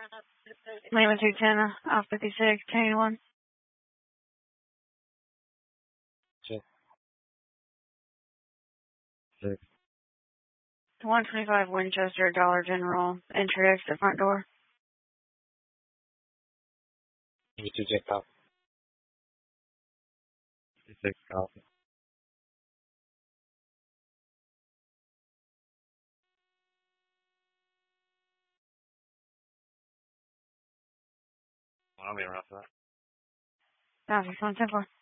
Lima 210, off 56, chain 1. Check. 6. 125 Winchester, Dollar General, entry exit front door. Lima 2 check copy. 56 copy. I'll be around for that. Copy, 110 4.